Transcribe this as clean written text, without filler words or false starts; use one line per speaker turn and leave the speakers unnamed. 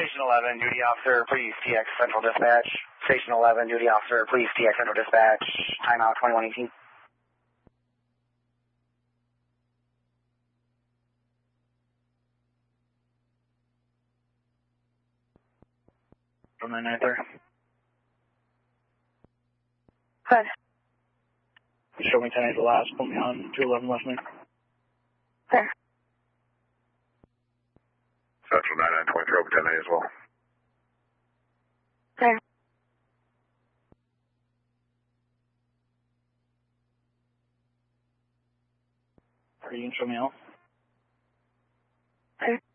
Station 11, duty officer, please TX Central Dispatch. Station 11, duty officer, please TX Central Dispatch. Timeout 2118. From 993.
Good.
Show me 10 8 the last, put me on 211 West Main.
There.
Central 9923 over 10 8 as well.
There.
You can show me all.
There.